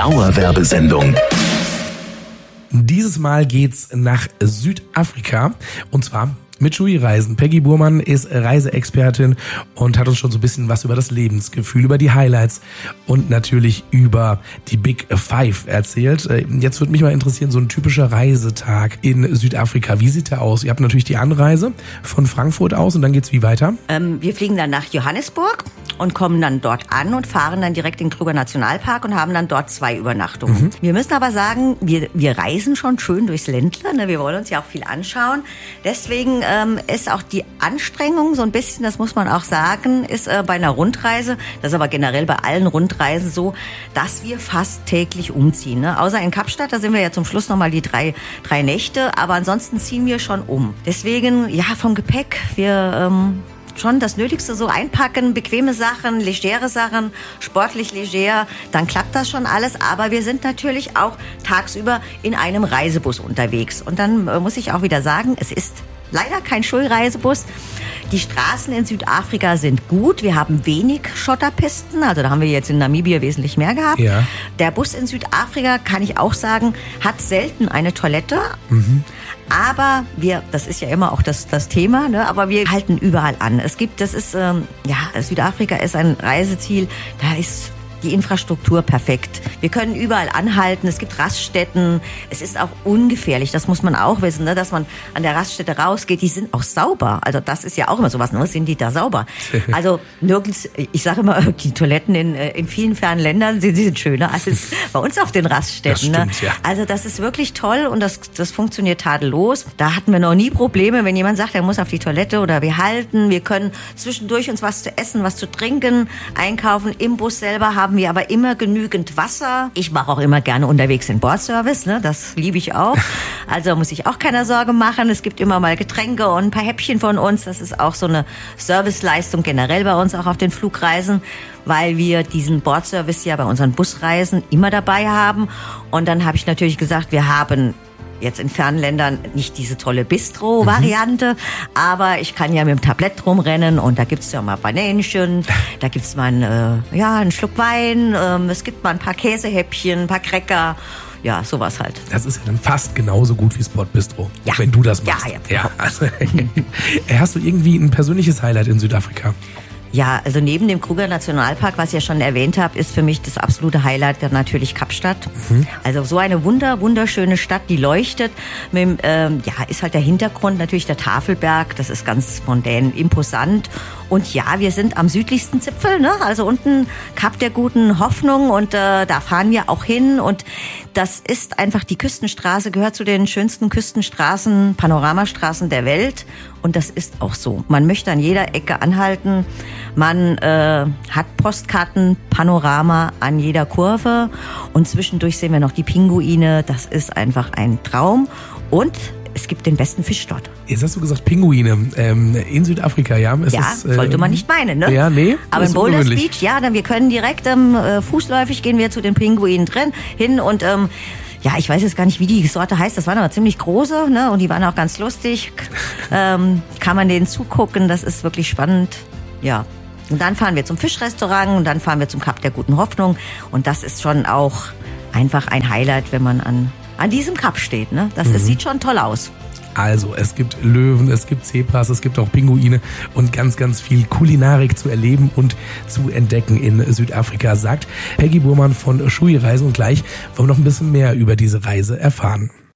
Dauerwerbesendung. Dieses Mal geht's nach Südafrika und zwar mit Shui Reisen. Peggy Burmann ist Reiseexpertin und hat uns schon so ein bisschen was über das Lebensgefühl, über die Highlights und natürlich über die Big Five erzählt. Jetzt würde mich mal interessieren, so ein typischer Reisetag in Südafrika. Wie sieht der aus? Ihr habt natürlich die Anreise von Frankfurt aus und dann geht's wie weiter? Wir fliegen dann nach Johannesburg und kommen dann dort an und fahren dann direkt in den Kruger Nationalpark und haben dann dort 2 Übernachtungen. Wir müssen aber sagen, wir reisen schon schön durchs Ländle, ne? Wir wollen uns ja auch viel anschauen. Deswegen ist auch die Anstrengung so ein bisschen, das muss man auch sagen, ist bei einer Rundreise, das ist aber generell bei allen Rundreisen so, dass wir fast täglich umziehen. Ne? Außer in Kapstadt, da sind wir ja zum Schluss nochmal die drei Nächte, aber ansonsten ziehen wir schon um. Deswegen, ja, vom Gepäck, wir schon das Nötigste so einpacken, bequeme Sachen, legere Sachen, sportlich leger, dann klappt das schon alles. Aber wir sind natürlich auch tagsüber in einem Reisebus unterwegs. Und dann muss ich auch wieder sagen, es ist leider kein Schulreisebus. Die Straßen in Südafrika sind gut. Wir haben wenig Schotterpisten. Also da haben wir jetzt in Namibia wesentlich mehr gehabt. Ja. Der Bus in Südafrika, kann ich auch sagen, hat selten eine Toilette. Aber das ist ja immer auch das Thema, ne? Aber wir halten überall an. Südafrika ist ein Reiseziel, da ist die Infrastruktur perfekt. Wir können überall anhalten, es gibt Raststätten, es ist auch ungefährlich, das muss man auch wissen, ne? Dass man an der Raststätte rausgeht, die sind auch sauber. Also das ist ja auch immer sowas, ne? Sind die da sauber? Also nirgends, ich sage immer, die Toiletten in vielen fernen Ländern sind schöner als bei uns auf den Raststätten. Das stimmt, ne? ja. Also das ist wirklich toll und das funktioniert tadellos. Da hatten wir noch nie Probleme, wenn jemand sagt, er muss auf die Toilette oder wir können zwischendurch uns was zu essen, was zu trinken, einkaufen. Im Bus selber haben wir aber immer genügend Wasser. Ich mache auch immer gerne unterwegs den Bordservice, ne? Das liebe ich auch. Also muss ich auch keine Sorge machen. Es gibt immer mal Getränke und ein paar Häppchen von uns. Das ist auch so eine Serviceleistung generell bei uns auch auf den Flugreisen, weil wir diesen Bordservice ja bei unseren Busreisen immer dabei haben. Und dann habe ich natürlich gesagt, wir haben jetzt in fernen Ländern nicht diese tolle Bistro-Variante, aber ich kann ja mit dem Tablett rumrennen und da gibt's ja mal Bananchen, da gibt's mal einen Schluck Wein, es gibt mal ein paar Käsehäppchen, ein paar Cracker, ja, sowas halt. Das ist ja dann fast genauso gut wie Sport Bistro, ja, wenn du das machst. Ja. Also, hast du irgendwie ein persönliches Highlight in Südafrika? Ja, also neben dem Kruger Nationalpark, was ich ja schon erwähnt habe, ist für mich das absolute Highlight dann natürlich Kapstadt. Also so eine wunderschöne Stadt, die leuchtet. Ist halt der Hintergrund natürlich der Tafelberg, das ist ganz mondän, imposant. Und ja, wir sind am südlichsten Zipfel, ne? Also unten Kap der guten Hoffnung und da fahren wir auch hin und das ist einfach, die Küstenstraße gehört zu den schönsten Küstenstraßen, Panoramastraßen der Welt und das ist auch so. Man möchte an jeder Ecke anhalten, man hat Postkarten, Panorama an jeder Kurve und zwischendurch sehen wir noch die Pinguine, das ist einfach ein Traum und es gibt den besten Fisch dort. Jetzt hast du gesagt Pinguine in Südafrika, ja? Sollte man nicht meinen, ne? Ja, nee. Aber in Boulders Beach, ja, dann wir können direkt fußläufig gehen wir zu den Pinguinen hin und ich weiß jetzt gar nicht, wie die Sorte heißt. Das waren aber ziemlich große, ne? Und die waren auch ganz lustig. Kann man denen zugucken, das ist wirklich spannend. Ja. Und dann fahren wir zum Fischrestaurant und dann fahren wir zum Kap der guten Hoffnung. Und das ist schon auch einfach ein Highlight, wenn man an diesem Kap steht, ne? Das sieht schon toll aus. Also, es gibt Löwen, es gibt Zebras, es gibt auch Pinguine und ganz, ganz viel Kulinarik zu erleben und zu entdecken in Südafrika, sagt Peggy Burmann von Shui Reisen. Und gleich wollen wir noch ein bisschen mehr über diese Reise erfahren.